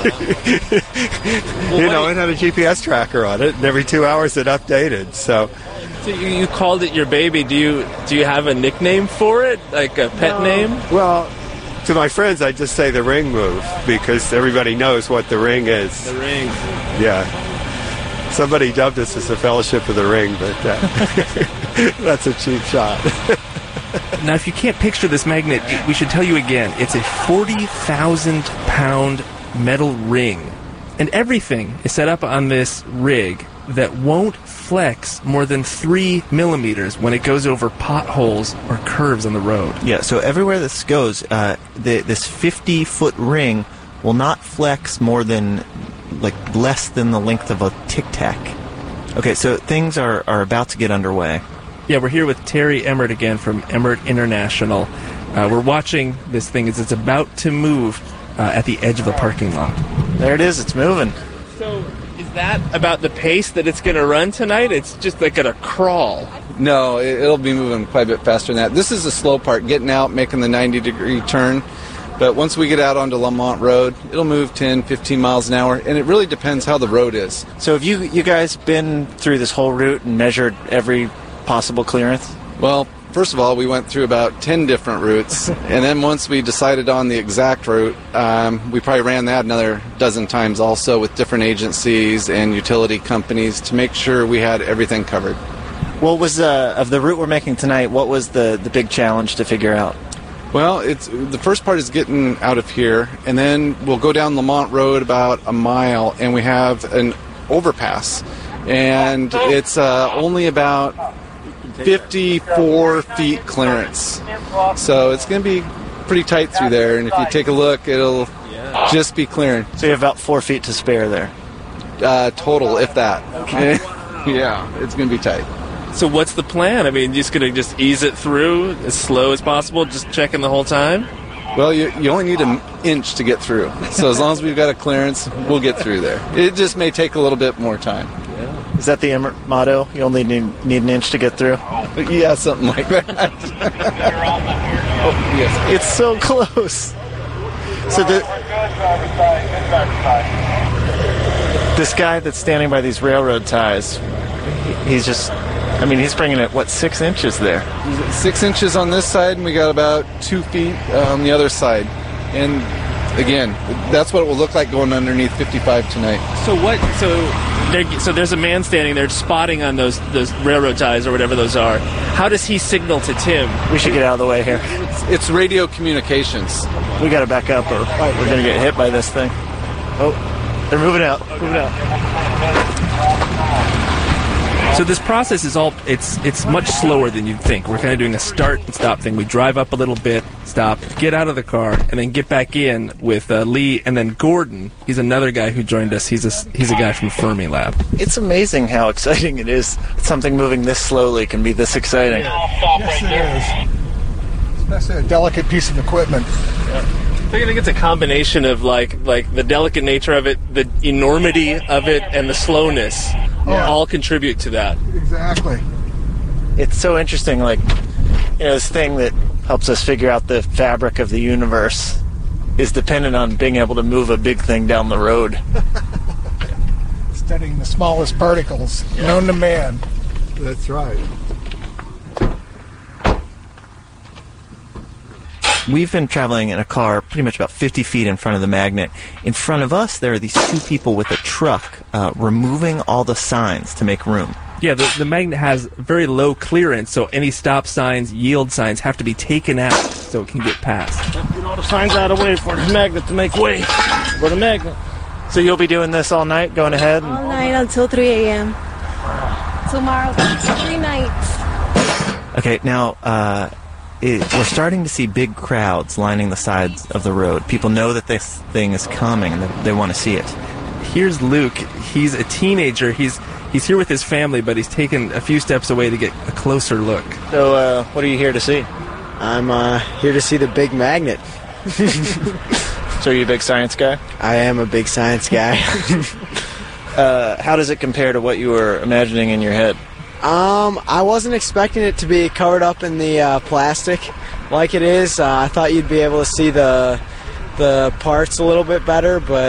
It had a GPS tracker on it, and every 2 hours it updated. So you called it your baby. Do you have a nickname for it, like a pet name? Well, to my friends, I just say the ring move because everybody knows what the ring is. The ring. Yeah. Somebody dubbed us as the Fellowship of the Ring, but that's a cheap shot. Now, if you can't picture this magnet, we should tell you again. It's a 40,000-pound metal ring. And everything is set up on this rig that won't flex more than 3 millimeters when it goes over potholes or curves on the road. Yeah, so everywhere this goes, this 50-foot ring will not flex more than, less than the length of a Tic Tac. Okay, so things are about to get underway. Yeah, we're here with Terry Emmert again from Emmert International. We're watching this thing as it's about to move at the edge of the parking lot. There it is, it's moving. So, is that about the pace that it's going to run tonight? It's just going to crawl. No, it'll be moving quite a bit faster than that. This is the slow part, getting out, making the 90-degree turn. But once we get out onto Lamont Road, it'll move 10, 15 miles an hour, and it really depends how the road is. So have you guys been through this whole route and measured every possible clearance? Well, first of all, we went through about 10 different routes, and then once we decided on the exact route, we probably ran that another dozen times also with different agencies and utility companies to make sure we had everything covered. What was, of the route we're making tonight, what was the big challenge to figure out? Well, the first part is getting out of here, and then we'll go down Lamont Road about a mile, and we have an overpass, and it's only about 54 feet clearance. So it's going to be pretty tight through there, and if you take a look, it'll just be clearing. So you have about 4 feet to spare there? Total, if that. Okay. Yeah, it's going to be tight. So what's the plan? I mean, you're just going to just ease it through as slow as possible, just checking the whole time? Well, you only need an inch to get through. So as long as we've got a clearance, we'll get through there. It just may take a little bit more time. Yeah. Is that the Emmert motto? You only need an inch to get through? Yeah, something like that. Oh, yes. It's so close. So this guy that's standing by these railroad ties, he's bringing it, 6 inches there? 6 inches on this side, and we got about 2 feet on the other side. And again, that's what it will look like going underneath 55 tonight. So there's a man standing there spotting on those railroad ties or whatever those are. How does he signal to Tim? We should get out of the way here. It's radio communications. We got to back up or we're going to get hit by this thing. Oh, they're moving out. So this process is it's much slower than you'd think. We're kind of doing a start and stop thing. We drive up a little bit, stop, get out of the car, and then get back in with Lee, and then Gordon. He's another guy who joined us. He's a guy from Fermilab. It's amazing how exciting it is. Something moving this slowly can be this exciting. Yes, it is. Especially a delicate piece of equipment. I think it's a combination of like the delicate nature of it, the enormity of it, and the slowness. All contribute to that. Exactly. It's so interesting, this thing that helps us figure out the fabric of the universe is dependent on being able to move a big thing down the road. Studying the smallest particles known to man. That's right. We've been traveling in a car pretty much about 50 feet in front of the magnet. In front of us, there are these two people with a truck removing all the signs to make room. Yeah, the magnet has very low clearance, so any stop signs, yield signs have to be taken out so it can get past. Get all the signs out of the way for the magnet to make way for the magnet. So you'll be doing this all night, going ahead? All night until 3 a.m. Tomorrow, 3 nights. Okay, now, we're starting to see big crowds lining the sides of the road. People know that this thing is coming and they want to see it. Here's Luke. He's a teenager. He's here with his family, but he's taken a few steps away to get a closer look. So, what are you here to see? I'm here to see the big magnet. So are you a big science guy? I am a big science guy. How does it compare to what you were imagining in your head? I wasn't expecting it to be covered up in the plastic like it is. I thought you'd be able to see the parts a little bit better, but